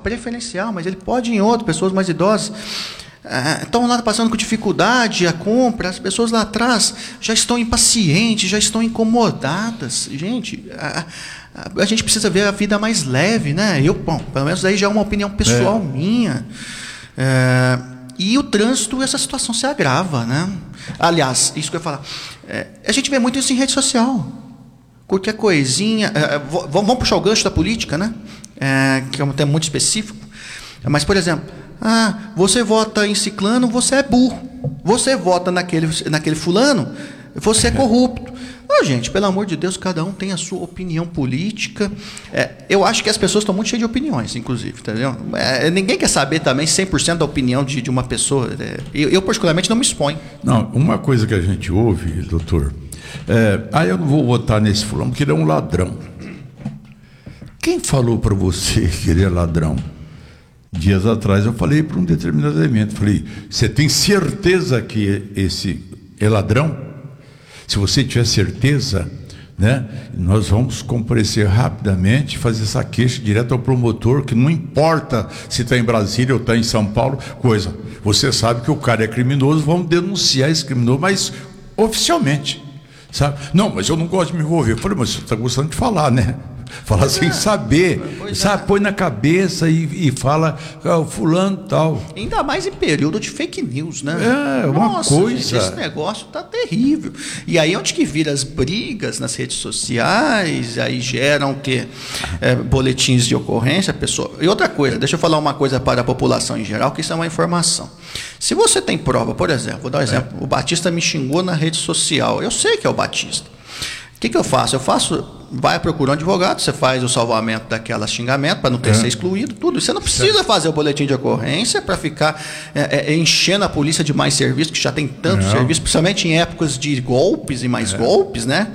preferencial, mas ele pode ir em outro, pessoas mais idosas. Estão lá passando com dificuldade a compra, as pessoas lá atrás já estão impacientes, já estão incomodadas. Gente, a gente precisa ver a vida mais leve, né? Pelo menos aí já é uma opinião pessoal minha. E o trânsito, essa situação se agrava, né? Aliás, isso que eu ia falar, a gente vê muito isso em rede social. Qualquer coisinha... vamos puxar o gancho da política, né? Que é um tema muito específico. Mas, por exemplo, você vota em ciclano, você é burro. Você vota naquele fulano, você é corrupto. Gente, pelo amor de Deus, cada um tem a sua opinião política. Eu acho que as pessoas estão muito cheias de opiniões, inclusive, entendeu? Ninguém quer saber também 100% da opinião de uma pessoa. Eu, particularmente, não me exponho. Não, uma coisa que a gente ouve, doutor, eu não vou votar nesse fulano porque ele é um ladrão. Quem falou para você que ele é ladrão? Dias atrás eu falei para um determinado elemento, falei, você tem certeza que esse é ladrão? Se você tiver certeza, né, nós vamos comparecer rapidamente, fazer essa queixa direto ao promotor, que não importa se está em Brasília ou está em São Paulo, coisa. Você sabe que o cara é criminoso, vamos denunciar esse criminoso, mas oficialmente, sabe? Não, mas eu não gosto de me envolver. Eu falei, mas você está gostando de falar, né? Falar sem saber, sabe? Põe na cabeça e fala, fulano tal. Ainda mais em período de fake news, né? Uma coisa. Gente, esse negócio tá terrível. E aí onde que vira as brigas nas redes sociais, aí geram o quê? Boletins de ocorrência, pessoa. E outra coisa, deixa eu falar uma coisa para a população em geral, que isso é uma informação. Se você tem prova, por exemplo, vou dar um exemplo, o Batista me xingou na rede social, eu sei que é o Batista. O que eu faço? Vai procurar um advogado, você faz o salvamento daquela xingamento para não ter ser excluído, tudo. Você não precisa fazer o boletim de ocorrência para ficar enchendo a polícia de mais serviço, que já tem tanto serviço, principalmente em épocas de golpes e mais golpes, né?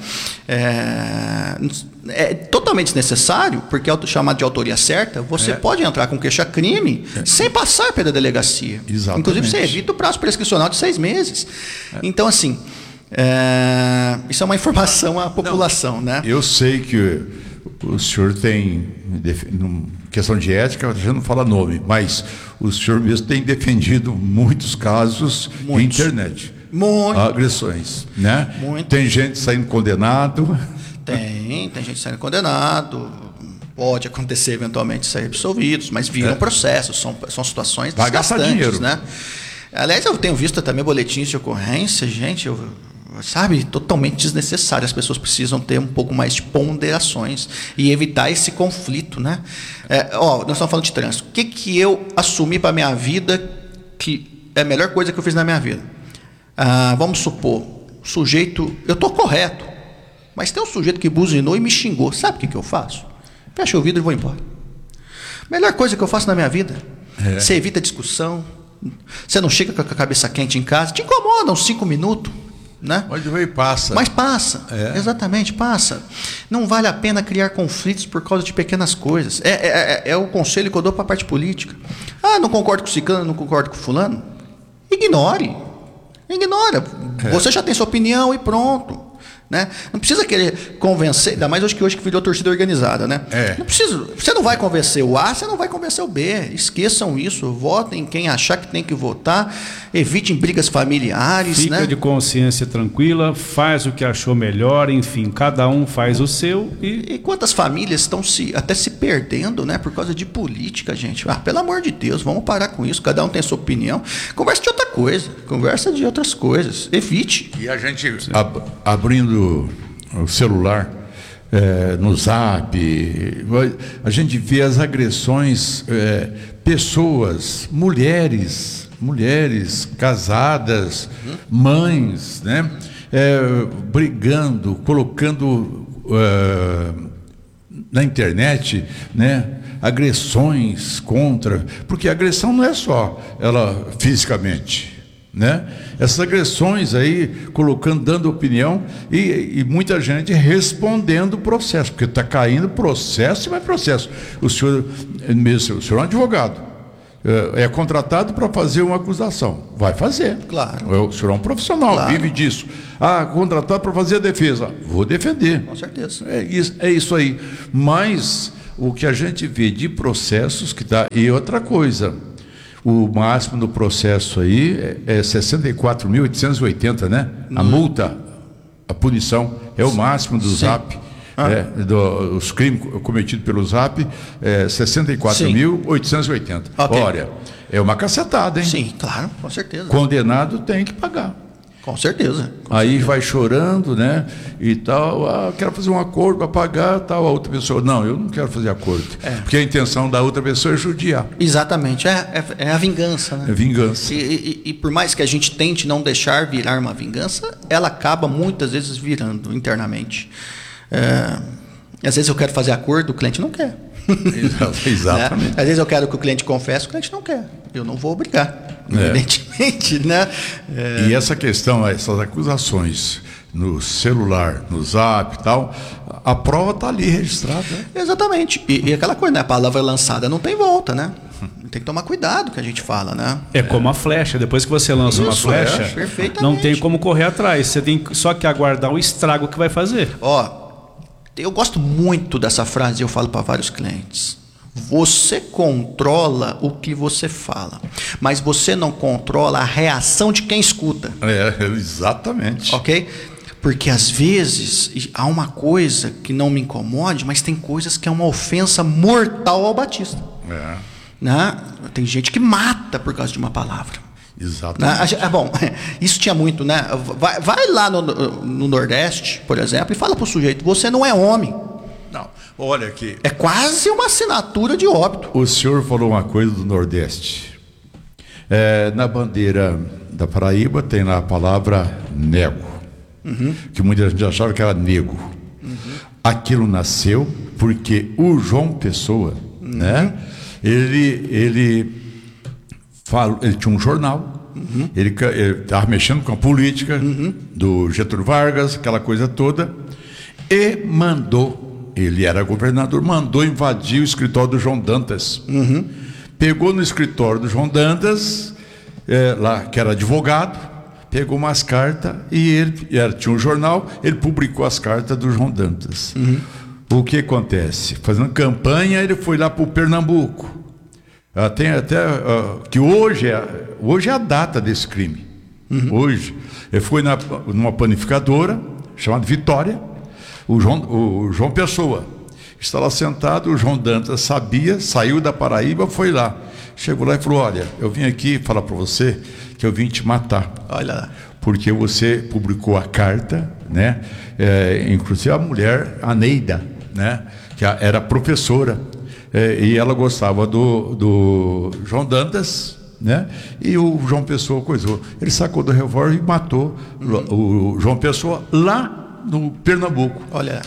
É totalmente desnecessário, porque é o chamado de autoria certa, você pode entrar com queixa-crime sem passar pela delegacia. Exatamente. Inclusive, você evita o prazo prescricional de 6 meses. Então, assim... isso é uma informação à população, né? Eu sei que o senhor tem, questão de ética, a gente não fala nome, mas o senhor mesmo tem defendido muitos casos na internet. Agressões, né? Tem gente saindo condenado. Tem gente saindo condenado. Pode acontecer eventualmente sair absolvidos, mas viram processos, são situações desgastantes, né? Aliás, eu tenho visto também boletins de ocorrência, gente, sabe, totalmente desnecessário. As pessoas precisam ter um pouco mais de ponderações e evitar esse conflito, né? Nós estamos falando de trânsito. O que eu assumi para a minha vida que é a melhor coisa que eu fiz na minha vida? Vamos supor, sujeito, eu estou correto, mas tem um sujeito que buzinou e me xingou. Sabe o que eu faço? Fecho o vidro e vou embora. Melhor coisa que eu faço na minha vida. Você evita discussão, você não chega com a cabeça quente em casa, te incomoda uns 5 minutos. Né? Passa. Mas passa, exatamente, passa. Não vale a pena criar conflitos por causa de pequenas coisas. É o conselho que eu dou para a parte política. Não concordo com o ciclano, não concordo com o fulano. Ignora. Você já tem sua opinião e pronto. Né? Não precisa querer convencer, ainda mais hoje que virou torcida organizada, né? Não precisa, você não vai convencer o A, você não vai convencer o B. Esqueçam isso, votem quem achar que tem que votar, evitem brigas familiares. Fica de consciência tranquila, faz o que achou melhor, enfim, cada um faz o seu. E quantas famílias estão até se perdendo, né, por causa de política, gente? Pelo amor de Deus, vamos parar com isso, cada um tem a sua opinião. Conversa de outra coisa, conversa de outras coisas, evite. E a gente abrindo o celular, no Zap, a gente vê as agressões, pessoas, mulheres casadas, mães, né, brigando, colocando na internet, né, agressões contra, porque a agressão não é só ela fisicamente, né? Essas agressões aí, colocando, dando opinião e muita gente respondendo o processo, porque está caindo processo e mais processo. O senhor é um advogado, é contratado para fazer uma acusação, vai fazer. Claro. O senhor é um profissional, vive disso. Contratado para fazer a defesa, vou defender. Com certeza. É isso aí. Mas o que a gente vê de processos que dá. E outra coisa, o máximo do processo aí é 64.880, né? A multa, a punição é o máximo do Zap. Os crimes cometidos pelo Zap é 64.880. Okay. Olha, é uma cacetada, hein? Sim, claro, com certeza. Condenado tem que pagar. Com certeza. Aí vai chorando, né? E tal, quero fazer um acordo para pagar, tal, a outra pessoa. Não, eu não quero fazer acordo. Porque a intenção da outra pessoa é judiar. Exatamente, é a vingança, né? É vingança. E por mais que a gente tente não deixar virar uma vingança, ela acaba muitas vezes virando internamente. Às vezes eu quero fazer acordo, o cliente não quer. Exatamente. Né? Às vezes eu quero que o cliente confesse, o cliente não quer. Eu não vou obrigar, evidentemente, né? E essa questão, essas acusações no celular, no Zap e tal, a prova está ali registrada. Exatamente. E aquela coisa, né? A palavra lançada não tem volta, né? Tem que tomar cuidado que a gente fala, né? É como a flecha. Depois que você lança uma flecha, não tem como correr atrás. Você tem só que aguardar o estrago que vai fazer. Eu gosto muito dessa frase, eu falo para vários clientes. Você controla o que você fala, mas você não controla a reação de quem escuta. Exatamente. Ok? Porque às vezes há uma coisa que não me incomode, mas tem coisas que é uma ofensa mortal ao Batista. Né? Tem gente que mata por causa de uma palavra. Exatamente. Bom, isso tinha muito, né? Vai lá no Nordeste, por exemplo, e fala para o sujeito: você não é homem. Não, olha aqui. É quase uma assinatura de óbito. O senhor falou uma coisa do Nordeste. Na bandeira da Paraíba tem lá a palavra nego, que muita gente achava que era nego. Aquilo nasceu porque o João Pessoa, né? Ele tinha um jornal, ele estava mexendo com a política do Getúlio Vargas, aquela coisa toda, e mandou, ele era governador, mandou invadir o escritório do João Dantas. Pegou no escritório do João Dantas, lá que era advogado, pegou umas cartas e ele tinha um jornal, ele publicou as cartas do João Dantas. O que acontece? Fazendo campanha, ele foi lá para o Pernambuco. Tem até que hoje é a data desse crime. Hoje ele foi numa panificadora chamada Vitória. O João Pessoa está lá sentado. O João Dantas sabia, saiu da Paraíba, foi lá, chegou lá e falou: olha, eu vim aqui falar para você que eu vim te matar. Olha lá. Porque você publicou a carta, né? Inclusive a mulher, a Neida, né? Que era professora. E ela gostava do João Dantas, né? E o João Pessoa coisou. Ele sacou do revólver e matou o João Pessoa lá no Pernambuco. Olha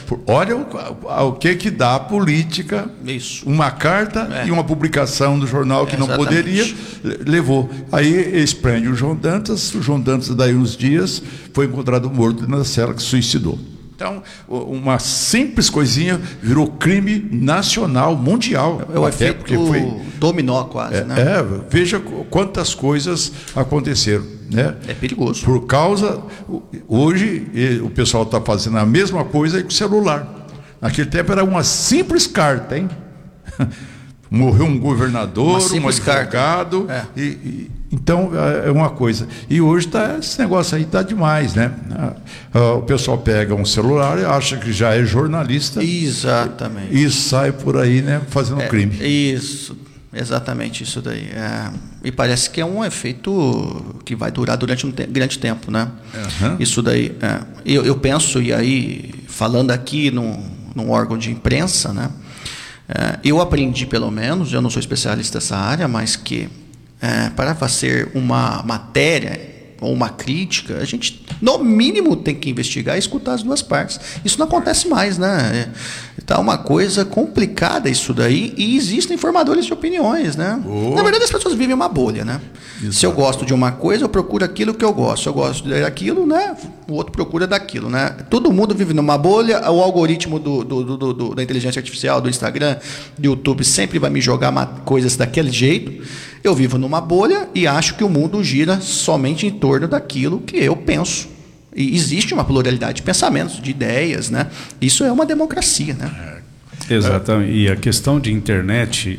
o que dá a política. Isso. Uma carta e uma publicação do jornal que não poderia, levou. Aí eles prendem o João Dantas daí uns dias foi encontrado morto na cela, que suicidou. Então, uma simples coisinha virou crime nacional, mundial. É o efeito dominó quase, né? Veja quantas coisas aconteceram, né? É perigoso. Por causa, hoje, o pessoal está fazendo a mesma coisa com o celular. Naquele tempo era uma simples carta, hein? Morreu um governador, um advogado. Então, é uma coisa. E hoje esse negócio aí está demais, né? O pessoal pega um celular e acha que já é jornalista. Exatamente. E sai por aí, né, fazendo crime. Isso, exatamente isso daí. E parece que é um efeito que vai durar durante um grande tempo, né? Isso daí. Eu penso, e aí, falando aqui num órgão de imprensa, né? Eu aprendi, pelo menos, eu não sou especialista nessa área, mas que para fazer uma matéria ou uma crítica, a gente, no mínimo, tem que investigar e escutar as duas partes. Isso não acontece mais, né? Tá uma coisa complicada isso daí, e existem formadores de opiniões, né? Na verdade, as pessoas vivem uma bolha, né? Exato. Se eu gosto de uma coisa, eu procuro aquilo que eu gosto. Se eu gosto daquilo, né? O outro procura daquilo, né? Todo mundo vive numa bolha. O algoritmo da inteligência artificial, do Instagram, do YouTube, sempre vai me jogar coisas daquele jeito. Eu vivo numa bolha e acho que o mundo gira somente em torno daquilo que eu penso. E existe uma pluralidade de pensamentos, de ideias, né? Isso é uma democracia, né? Exatamente. E a questão de internet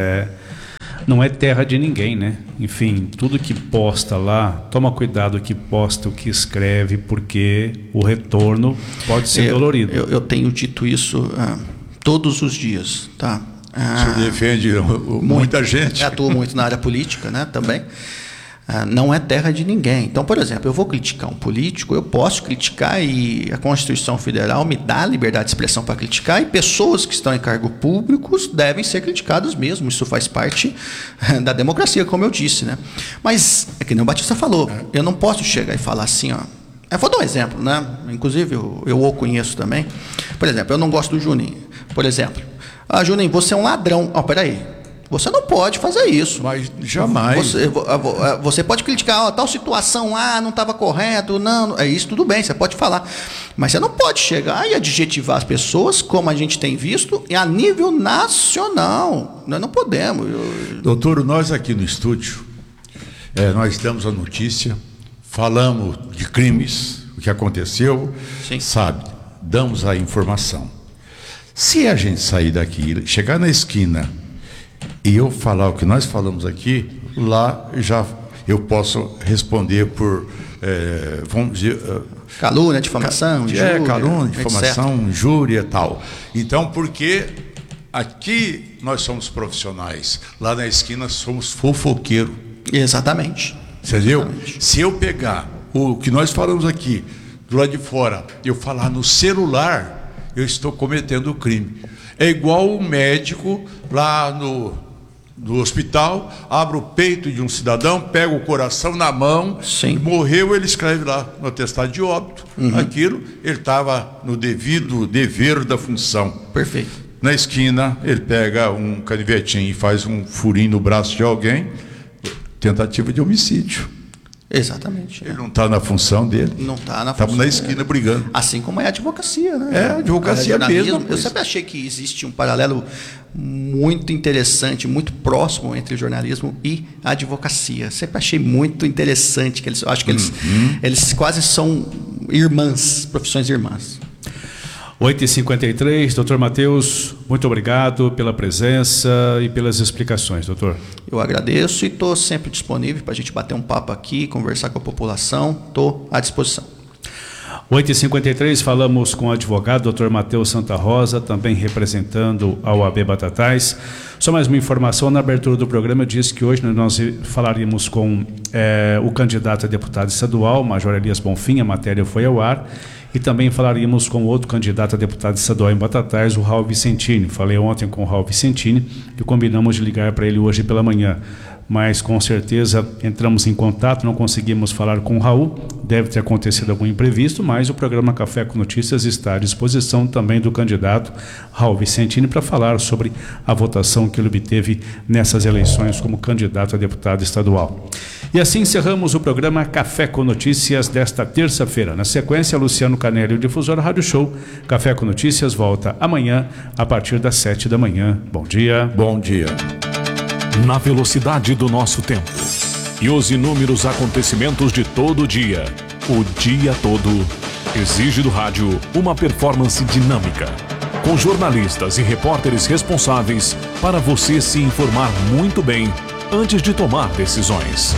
não é terra de ninguém, né? Enfim, tudo que posta lá, toma cuidado que posta, o que escreve, porque o retorno pode ser dolorido. Eu tenho dito isso todos os dias, tá? O senhor defende muita gente. Atuo muito na área política, né, também. Não é terra de ninguém. Então, por exemplo, eu vou criticar um político, eu posso criticar e a Constituição Federal me dá liberdade de expressão para criticar, e pessoas que estão em cargos públicos devem ser criticadas mesmo. Isso faz parte da democracia, como eu disse, né? Mas, é que nem o Batista falou, eu não posso chegar e falar assim, ó. Eu vou dar um exemplo, né? Inclusive, eu o conheço também. Por exemplo, eu não gosto do Juninho. Por exemplo, Juninho, você é um ladrão. Peraí. Você não pode fazer isso. Mas jamais. Você pode criticar, tal situação lá não estava correto, não, é isso, tudo bem, você pode falar. Mas você não pode chegar e adjetivar as pessoas, como a gente tem visto, e a nível nacional. Nós não podemos. Doutor, nós aqui no estúdio, nós damos a notícia, falamos de crimes, o que aconteceu, Sim. sabe, damos a informação. Se a gente sair daqui, chegar na esquina e eu falar o que nós falamos aqui, lá já eu posso responder por, vamos dizer... calúnia, difamação, injúria. Calúnia, difamação, injúria e tal. Então, porque aqui nós somos profissionais, lá na esquina somos fofoqueiro. Exatamente. Entendeu? Exatamente. Se eu pegar o que nós falamos aqui, do lado de fora, eu falar no celular, eu estou cometendo crime. É igual o médico lá no hospital, abre o peito de um cidadão, pega o coração na mão, morreu, ele escreve lá no atestado de óbito, aquilo, ele estava no devido dever da função. Perfeito. Na esquina, ele pega um canivetinho e faz um furinho no braço de alguém, tentativa de homicídio. Exatamente. Ele não está na função dele. Não está na função. Estamos na esquina brigando. Assim como é a advocacia, né? A advocacia mesmo. Eu sempre achei que existe um paralelo muito interessante, muito próximo entre jornalismo e advocacia. Sempre achei muito interessante que acho que eles quase são irmãs, profissões irmãs. 8h53, doutor Matheus, muito obrigado pela presença e pelas explicações, doutor. Eu agradeço e estou sempre disponível para a gente bater um papo aqui, conversar com a população, estou à disposição. 8h53, falamos com o advogado Dr. Matheus Santa Rosa, também representando a OAB Batatais. Só mais uma informação, na abertura do programa eu disse que hoje nós falaríamos com o candidato a deputado estadual, Major Elias Bonfim, a matéria foi ao ar, e também falaríamos com outro candidato a deputado estadual em Batatais, o Raul Vicentini. Falei ontem com o Raul Vicentini e combinamos de ligar para ele hoje pela manhã. Mas com certeza entramos em contato, não conseguimos falar com o Raul, deve ter acontecido algum imprevisto, mas o programa Café com Notícias está à disposição também do candidato Raul Vicentini para falar sobre a votação que ele obteve nessas eleições como candidato a deputado estadual. E assim encerramos o programa Café com Notícias desta terça-feira. Na sequência, Luciano Canelli, o difusor Rádio Show. Café com Notícias volta amanhã a partir das 7 da manhã. Bom dia. Bom dia. Na velocidade do nosso tempo e os inúmeros acontecimentos de todo dia, o dia todo, exige do rádio uma performance dinâmica, com jornalistas e repórteres responsáveis para você se informar muito bem antes de tomar decisões.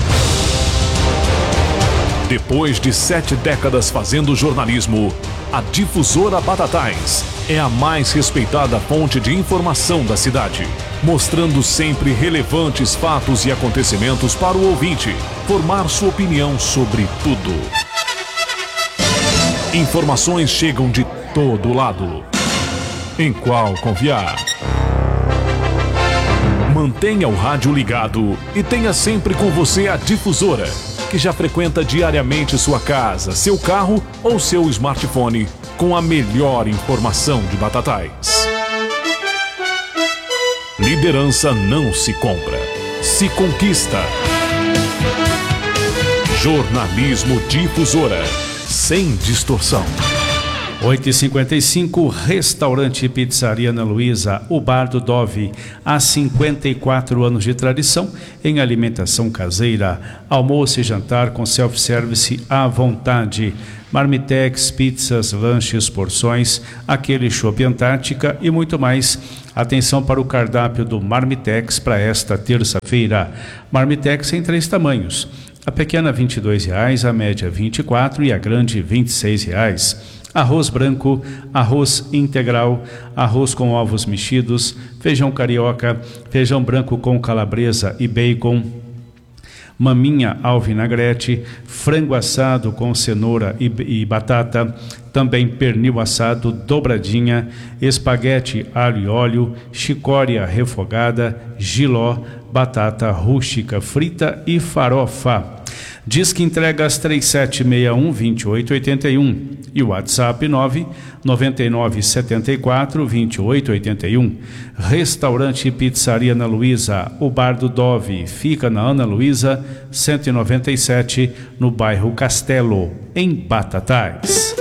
Depois de 7 décadas fazendo jornalismo, a Difusora Batatais é a mais respeitada fonte de informação da cidade, mostrando sempre relevantes fatos e acontecimentos para o ouvinte formar sua opinião sobre tudo. Informações chegam de todo lado. Em qual confiar? Mantenha o rádio ligado e tenha sempre com você a Difusora, que já frequenta diariamente sua casa, seu carro ou seu smartphone com a melhor informação de Batatais. Liderança não se compra, se conquista. Jornalismo Difusora, sem distorção. 8h55, Restaurante e Pizzaria Ana Luísa, o Bar do Dove, há 54 anos de tradição em alimentação caseira, almoço e jantar com self-service à vontade, marmitex, pizzas, lanches, porções, aquele chopp Antártica e muito mais. Atenção para o cardápio do Marmitex para esta terça-feira. Marmitex em 3 tamanhos, a pequena R$ 22,00, a média R$ 24,00 e a grande R$ 26,00. Arroz branco, arroz integral, arroz com ovos mexidos, feijão carioca, feijão branco com calabresa e bacon, maminha ao vinagrete, frango assado com cenoura e batata, também pernil assado, dobradinha, espaguete alho e óleo, chicória refogada, jiló, batata rústica frita e farofa. Disque entregas 3761-2881 e o WhatsApp 99974-2881. Restaurante e Pizzaria Ana Luísa, o Bar do Dove, fica na Ana Luísa 197, no bairro Castelo, em Batatais.